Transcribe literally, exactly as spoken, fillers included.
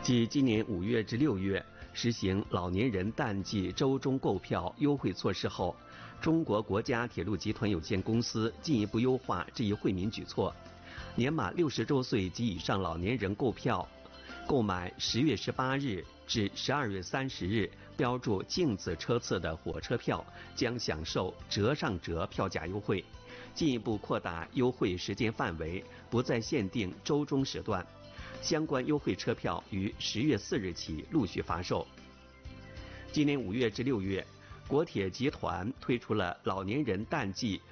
继今年五月至六月实行老年人淡季周中购票优惠措施后，中国国家铁路集团有限公司进一步优化这一惠民举措。年满六十周岁及以上老年人购票，购买十月十八日至十二月三十日标注镜子车次的火车票，将享受折上折票价优惠。进一步扩大优惠时间范围，不再限定周中时段。相关优惠车票于十月四日起陆续发售。今年五月至六月，国铁集团推出了老年人淡季